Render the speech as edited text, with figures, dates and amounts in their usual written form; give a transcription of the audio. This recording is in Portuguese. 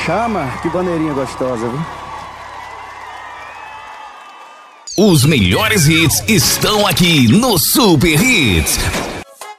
Chama, que bandeirinha gostosa, viu? Os melhores hits estão aqui no Super Hits.